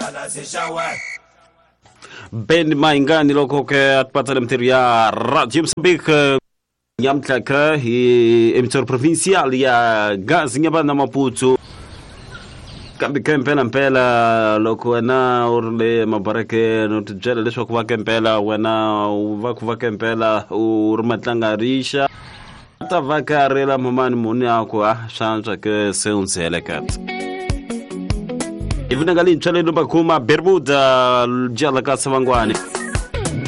Ben Maingani loko ke atpata ya Radio Moçambique Nyamtlaka emissora provincial ya Gazi Nyabana Maputo Kambi Kempela loko na urle mabareke no tjela leswa kuva Kempela wena uva kuva Kempela urmatlangarisha tavakarela mamani muni yako shantsha ke seunzele kat Ivuna ngali tshele no bakuma Bermuda jala ka savangwane